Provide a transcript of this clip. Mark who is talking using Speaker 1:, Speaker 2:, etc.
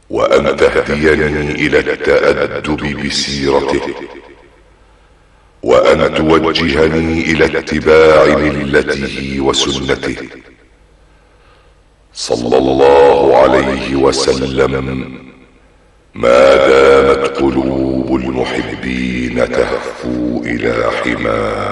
Speaker 1: وأن تهديني إلى التأدب بسيرته، وأن توجهني إلى اتباع ملته وسنته صلى الله عليه وسلم، ما دامت قلوب المحبين تهفو إلى حماه.